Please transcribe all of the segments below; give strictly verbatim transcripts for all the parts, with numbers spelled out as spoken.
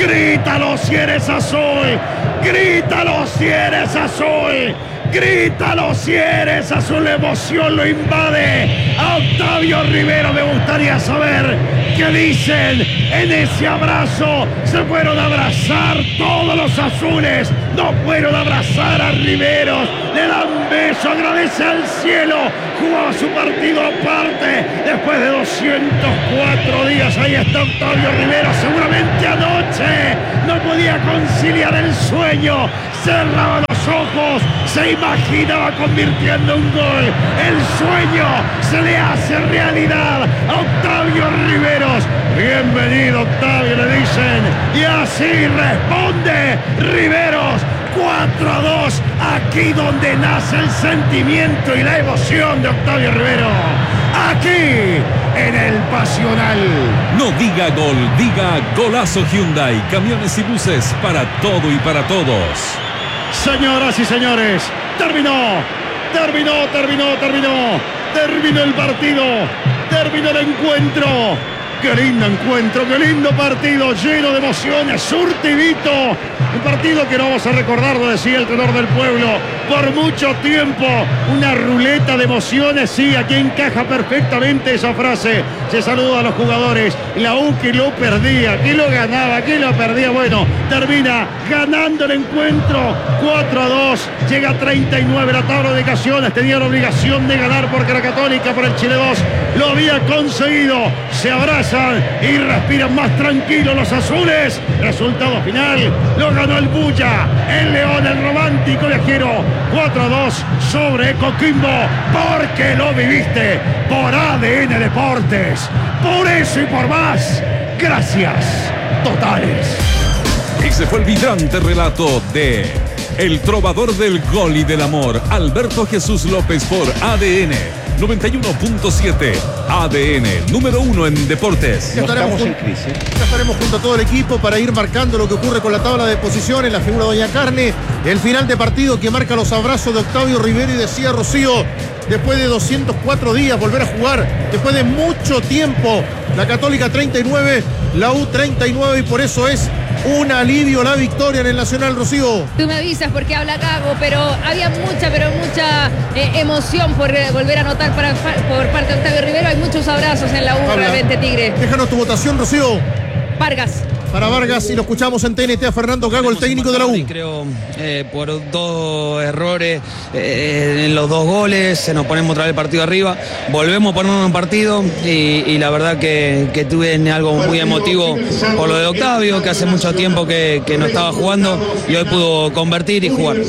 Grítalo si eres azul, grítalo si eres azul, grítalo si eres azul, la emoción lo invade. A Octavio Rivero me gustaría saber qué dicen en ese abrazo. Se fueron a abrazar todos los azules, no fueron a abrazar a Riveros, le dan beso, agradece al cielo, jugaba su partido aparte, después de doscientos cuatro días, ahí está Octavio Rivero, seguramente anoche no podía conciliar el sueño, cerraba los ojos, se imaginaba convirtiendo un gol, el sueño se le hace realidad a Octavio Riveros. Bienvenido Octavio, le dicen, y así responde Riveros. cuatro a dos, aquí donde nace el sentimiento y la emoción de Octavio Rivero, aquí en el Pasional. No diga gol, diga golazo Hyundai, camiones y buses para todo y para todos. Señoras y señores, terminó, terminó, terminó, terminó, terminó el partido, terminó el encuentro. Qué lindo encuentro, qué lindo partido, lleno de emociones, surtidito. Un partido que no vamos a recordar, lo decía el tenor del pueblo, por mucho tiempo. Una ruleta de emociones, sí, aquí encaja perfectamente esa frase. Se saluda a los jugadores. La U que lo perdía, que lo ganaba, que lo perdía. Bueno, termina ganando el encuentro cuatro a dos. Llega a treinta y nueve la tabla de ocasiones. Tenía la obligación de ganar porque la Católica por el Chile dos lo había conseguido. Se abrazan y respiran más tranquilos los azules. Resultado final, lo ganó el Bulla, el León, el romántico viajero. cuatro a dos sobre Coquimbo, porque lo viviste por A D N Deportes. Por eso y por más, gracias totales. Ese fue el vibrante relato de el trovador del gol y del amor, Alberto Jesús López, por A D N noventa y uno punto siete. A D N, número uno en deportes. Ya estaremos, en crisis. Ya estaremos junto a todo el equipo para ir marcando lo que ocurre con la tabla de posiciones, la figura de Doña Carne, el final de partido que marca los abrazos de Octavio Rivero. Y decía Rocío, después de doscientos cuatro días volver a jugar, después de mucho tiempo, la Católica treinta y nueve, la U treinta y nueve, y por eso es un alivio la victoria en el Nacional, Rocío. Tú me avisas porque habla Gago, pero había mucha, pero mucha eh, emoción por eh, volver a anotar para, por parte de Octavio Rivero. Hay muchos abrazos en la U, realmente, Tigre. Déjanos tu votación, Rocío. Vargas. Para Vargas, y lo escuchamos en T N T a Fernando Gago, el técnico de la U. Creo eh, por dos errores eh, en los dos goles, se nos ponemos otra vez el partido arriba, volvemos a ponernos en partido y, y la verdad que, que tuve algo muy emotivo por lo de Octavio, que hace mucho tiempo que, que no estaba jugando y hoy pudo convertir y jugar.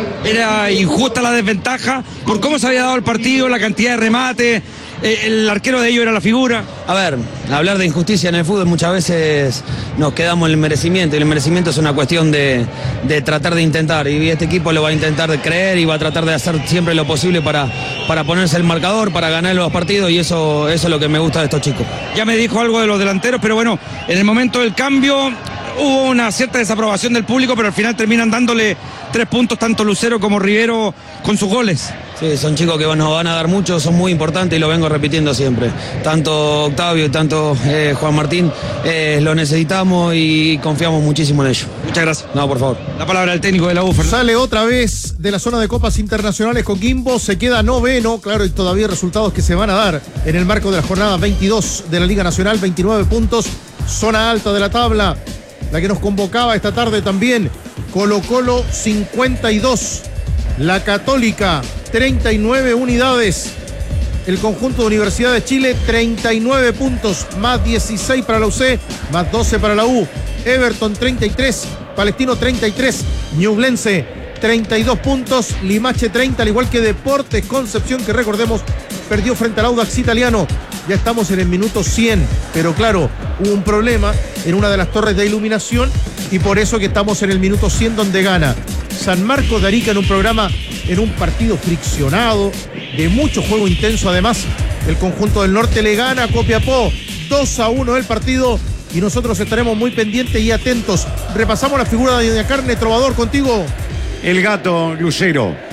Era injusta la desventaja por cómo se había dado el partido, la cantidad de remate. El arquero de ellos era la figura. A ver, hablar de injusticia en el fútbol muchas veces nos quedamos en el merecimiento, y el merecimiento es una cuestión de, de tratar de intentar, y este equipo lo va a intentar de creer y va a tratar de hacer siempre lo posible para, para ponerse el marcador, para ganar los partidos, y eso, eso es lo que me gusta de estos chicos. Ya me dijo algo de los delanteros, pero bueno, en el momento del cambio hubo una cierta desaprobación del público, pero al final terminan dándole tres puntos tanto Lucero como Rivero con sus goles. Sí, son chicos que nos van a dar mucho, son muy importantes y lo vengo repitiendo siempre. Tanto Octavio y tanto eh, Juan Martín eh, lo necesitamos y confiamos muchísimo en ellos. Muchas gracias. No, por favor. La palabra del técnico de la U. Sale otra vez de la zona de copas internacionales con Coquimbo, se queda noveno, claro, y todavía resultados que se van a dar en el marco de la jornada veintidós de la Liga Nacional, veintinueve puntos, zona alta de la tabla. La que nos convocaba esta tarde también, Colo-Colo cincuenta y dos, la Católica treinta y nueve unidades, el conjunto de Universidad de Chile treinta y nueve puntos, más dieciséis para la U C, más doce para la U, Everton treinta y tres, Palestino treinta y tres, Ñublense treinta y dos puntos, Limache treinta, al igual que Deportes Concepción, que recordemos perdió frente al Audax Italiano. Ya estamos en el minuto cien, pero claro, hubo un problema en una de las torres de iluminación y por eso que estamos en el minuto cien, donde gana San Marcos de Arica en un programa, en un partido friccionado, de mucho juego intenso. Además, el conjunto del norte le gana a Copiapó dos a uno el partido, y nosotros estaremos muy pendientes y atentos. Repasamos la figura de Doña Carne. Trovador, contigo. El gato Lucero,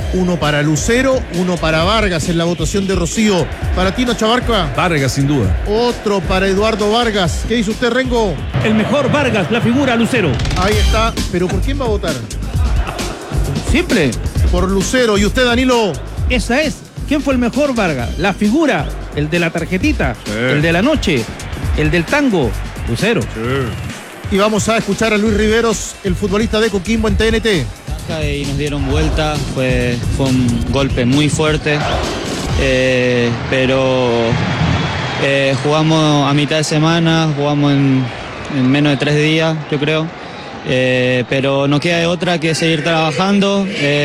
uno para Lucero, uno para Vargas en la votación de Rocío. Para ti, Nacho Abarca. Vargas, sin duda. Otro para Eduardo Vargas. ¿Qué dice usted, Rengo? El mejor Vargas, la figura Lucero. Ahí está. ¿Pero por quién va a votar? Simple. Por Lucero. ¿Y usted, Danilo? Esa es. ¿Quién fue el mejor Vargas? La figura, el de la tarjetita, sí. El de la noche, el del tango, Lucero. Sí. Y vamos a escuchar a Luis Riveros, el futbolista de Coquimbo en T N T. Y nos dieron vuelta, fue, fue un golpe muy fuerte, eh, pero eh, jugamos a mitad de semana, jugamos en, en menos de tres días, yo creo, eh, pero no queda de otra que seguir trabajando. Eh,